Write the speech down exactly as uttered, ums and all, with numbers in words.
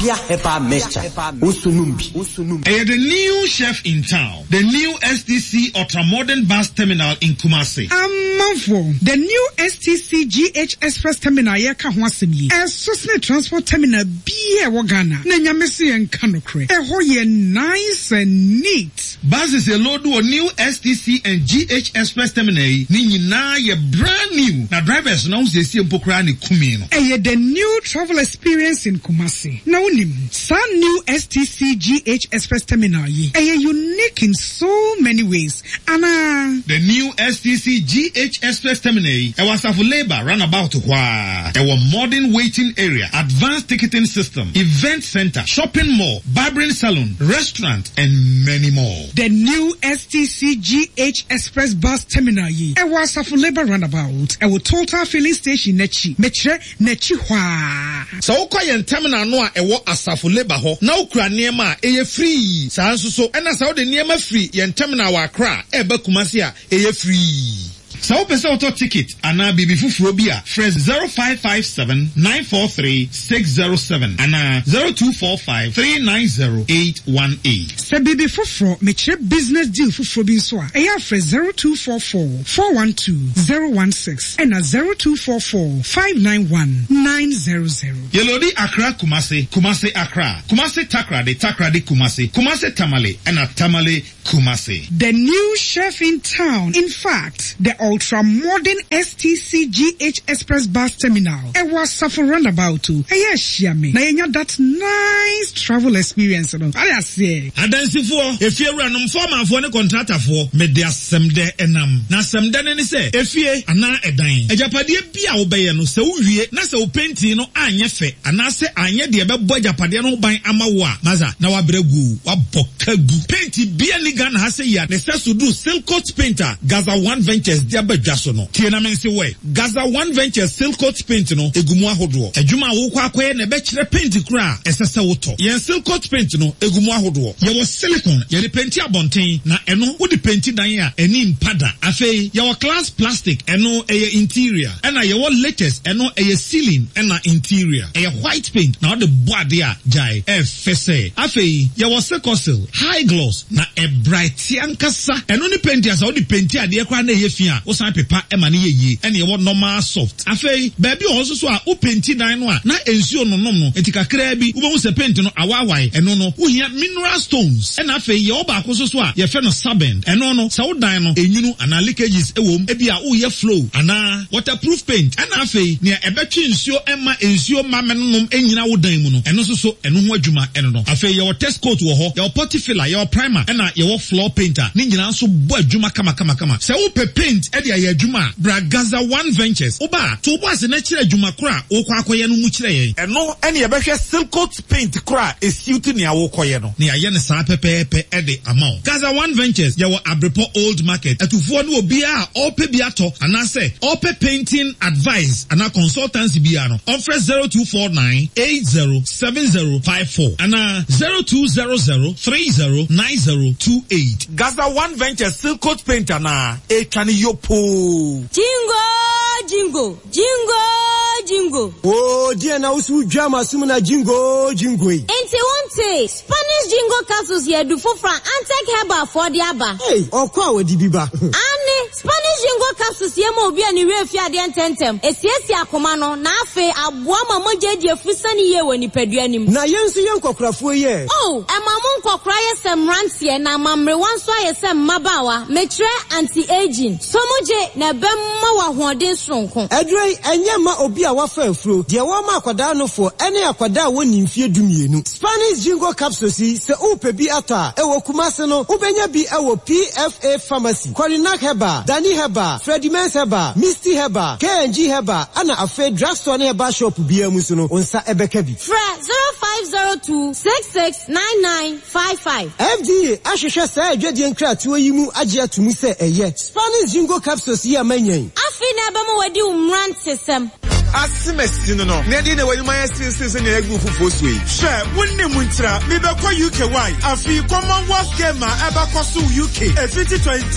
Apia Hepa Mixture. Usunumbi. Usunumbi. Hey, the new chef in town. The new S T C Ultra-Modern Bus Terminal in Kumasi. Amanfo. The new S T C G H Express Terminal yeka hwasemi. E Sosne Transport Terminal biye wagana. Na nyamesi en kanokre. E hoye nice and neat. Buses a load to a new S T C and G H Express Terminal. Ni na ye brand new. Na drivers now they see mpokra ni kumi no. E the new travel experience in Kumasi. Na unim. Sa new S T C G H Express Terminal ye. E unique in so many ways. Ana the new S T C G H Express Terminal. E was of labor runabout wa. E was modern waiting area, advanced ticketing system, event center, shopping mall, barbering salon, restaurant, and many more. The new S T C G H Express Bus Terminal ye. E was of labor runabout. E was total filling station nechi. Metre nechi wa. So ukoyen terminal no a e was asafu labor ho. Na ukura niema e ye free. Sa anso so ena sa de niema free yen terminal wa Accra e ba Kumasi a e ye free. So pesa auto ticket ana bibi fufuro bi a fresh zero five five seven nine four three six zero seven ana zero two four five three nine zero eight one eight. Se bibi fufuro me chere business deal fufuro bi so a e ya fresh zero two four four four one two zero one six and zero two four four five nine one nine zero zero. Yelodi Accra Kumasi, Kumasi Accra, Kumasi Takra de Takra de Kumasi, Kumasi Tamale and a Tamale Kumasi. The new chef in town. In fact, the ultra-modern S T C G H Express Bus Terminal. It was suffer roundabout too. Hey, yes, Shami. Now you that nice travel experience. No? I say. Adansi for if you run for my phone contractor for me there some day enam. Na some day any say if you ana edan. E japade bia obey no se uwie na se openti no anye fe ana se anye de be bo japade no ban amawa. Maza na wa bregu wa bokagu. Painti bia ni Ghana ha se ya ne se so do silk coat painter Gaza One Ventures dia be dwaso no. Tie na men se we Gaza One Ventures silk coat paint no egumu ahodo. Adwuma wo kwa kwaye na be kire paint kura esese woto. Yen silk coat paint no egumu ahodo. Ye wo silicone ye de paint abonten na eno wo de paint dan a eni mpada. Afei ye wo glass plastic eno eye interior. Ena ye wo latest eno eye ceiling ena interior. Eye white paint na wo de boade a jai e fese. Afei ye wo secosil high gloss na e bright yankasa. Eno ni paint ya sa wo de paint a de kwa na ye fia. O san pepa e ma ne ye yi. Ena ye wo normal soft. Afei baby also so a o paint dan no a na ensuo no nom no etikakra bi wo be se paint no awawai eno no wo hia mineral stones. Ena afei ye wo ba akoso so a ye fe no sabend. Eno no sa wo dan no enyunu ana leakages ewom e bia wo ye flow ana waterproof paint. Ena afei ne e betwe nsuo ema ensuo ma menom enyina wo dan mu no eno so so eno ho adwuma eno no. Afei ye wo test coat wo ho ye wo putty filler ye wo primer ena ye wo floor painter ne nyina so bo adwuma kama kama kama. Se wo pe paint e dia ye adwuma bra Gaza One Ventures oba to bo ase na kire adwuma kora wo kwa akoye no mu kire yen eno ene ye behwe silk coat paint kora esiuti ne awo koye no ne aye ne sa pepepe e de amount. Gaza One Ventures ye wo Abrepo Old Market atufo no obi a ope bi ato ana se ope painting advice ana consultancy bi ano on fresh zero two four nine eight zero seven zero five four ana zero two zero zero three zero nine zero two eight. Gaza One Ventures silk coat paint ana e twani yopo. Jingo jingo jingo jingo. Oh dear, na usu drama sumuna jingo jingo. Enti wonte Spanish jingo capsules here do for Fran Antec Herbal for the aba. Hey, okwa we di biba. Ane Spanish jingo capsules here mo obi ani we fia de ntentem. Esiesi akoma no na afe aboa mama je de afusani ye woni padua nim. Na yensu yen kokkrafo ye. Oh, e mamu nkokra ye sem rantie na mamre wanso ye sem mabawa. Metre anti-aging. Somoje na bemma wa hoden sonko. Edrey enye ma obi a wafa afro. De wa ma akwada no fo ene akwada woni mfie dumienu. Spanish jingo capsules se upe bi ata ewo Kumasi no ubenya bi ewo P F A Pharmacy. Korinak Herbal, Dani Herbal, Freddy Mens Herbal, Misty Herbal, K N G Herbal, ana afe drugstore ne Herbal shop bi amusu no onsa ebeka bi. Fra zero five zero two six six nine nine five five. F D A ahwehwe sa adwade nkratoa yi mu agye atumu se eye. Spanish jingo capsules yi amanyen. Afi na ba mo wadi umran sesem. Asimesi no no. Na di na wani maya sinsin na egu fufu so yi. Hwe, wonni muntra, me be kwa U K Y. Afi Commonwealth Games eba kwa so U K. E fifty twenty